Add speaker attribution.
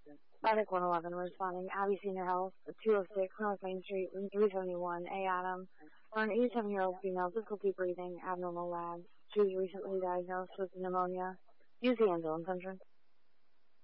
Speaker 1: Medic 111 responding. Abby Senior Health, 206 North Main Street, room 371, A. Adam. For an 87-year-old female, difficulty breathing, abnormal labs. She was recently diagnosed with pneumonia. Use the ambulance entrance.